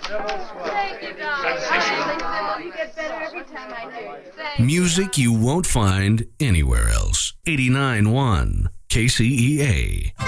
Thank you, darling. You get better every time I hear you. Thank Music you won't find anywhere else. 89.1 KCEA.